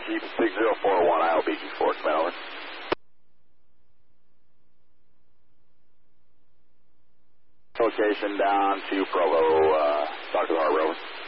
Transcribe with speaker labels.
Speaker 1: Keep 6041 ILBG4, command over. Location down to Provo, Dr. Harbor, over.